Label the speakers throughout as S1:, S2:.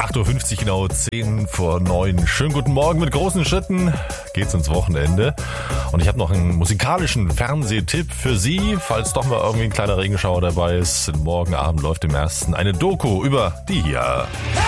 S1: 8.50 Uhr genau, 10 vor 9. Schönen guten Morgen, mit großen Schritten geht's ins Wochenende. Und ich habe noch einen musikalischen Fernsehtipp für Sie, falls doch mal irgendwie ein kleiner Regenschauer dabei ist. Morgen Abend läuft im Ersten eine Doku über die hier.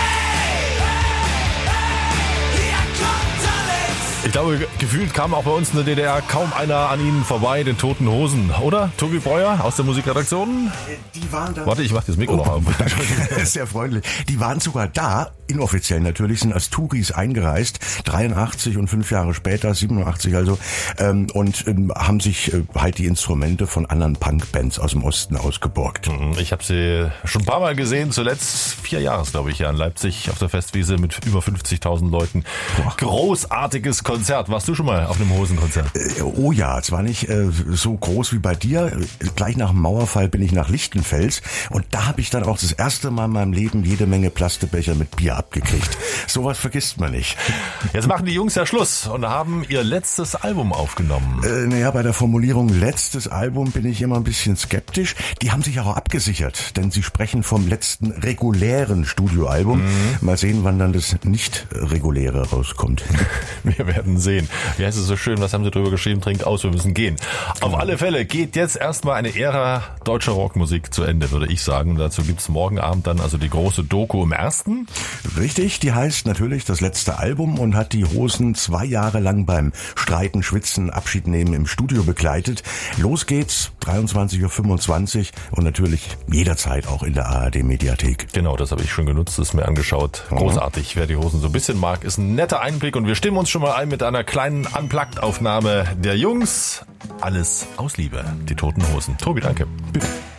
S1: Ich glaube, gefühlt kam auch bei uns in der DDR kaum einer an ihnen vorbei, den Toten Hosen, oder? Tobi Breuer aus der Musikredaktion?
S2: Die waren da.
S1: Warte, ich mach das Mikro noch auf.
S2: Sehr freundlich. Die waren sogar da, inoffiziell natürlich, sind als Touris eingereist, 83 und 5 Jahre später, 87 also, und haben sich halt die Instrumente von anderen Punkbands aus dem Osten ausgeborgt.
S1: Ich habe sie schon ein paar Mal gesehen, zuletzt 4 Jahre, glaube ich, ja, in Leipzig auf der Festwiese mit über 50.000 Leuten. Boah. Großartiges Konzert. Warst du schon mal auf einem Hosenkonzert?
S2: Oh ja, zwar nicht so groß wie bei dir. Gleich nach dem Mauerfall bin ich nach Lichtenfels und da habe ich dann auch das erste Mal in meinem Leben jede Menge Plastebecher mit Bier abgekriegt. Sowas vergisst man nicht.
S1: Jetzt machen die Jungs ja Schluss und haben ihr letztes Album aufgenommen.
S2: Naja, bei der Formulierung letztes Album bin ich immer ein bisschen skeptisch. Die haben sich auch abgesichert, denn sie sprechen vom letzten regulären Studioalbum. Mal sehen, wann dann das nicht reguläre rauskommt.
S1: Wir werden sehen. Wie heißt es so schön? Was haben sie drüber geschrieben? Trinkt aus, wir müssen gehen. Auf alle Fälle geht jetzt erstmal eine Ära deutscher Rockmusik zu Ende, würde ich sagen. Dazu gibt's morgen Abend dann also die große Doku im Ersten.
S2: Richtig, die heißt natürlich das letzte Album und hat die Hosen 2 Jahre lang beim Streiten, Schwitzen, Abschied nehmen im Studio begleitet. Los geht's, 23.25 Uhr und natürlich jederzeit auch in der ARD-Mediathek.
S1: Genau, das habe ich schon genutzt, das mir angeschaut. Großartig, wer die Hosen so ein bisschen mag, ist ein netter Einblick und wir stimmen uns schon mal ein mit einer kleinen Unplugged-Aufnahme der Jungs. Alles aus Liebe, die Toten Hosen. Tobi, danke.
S2: Bitte.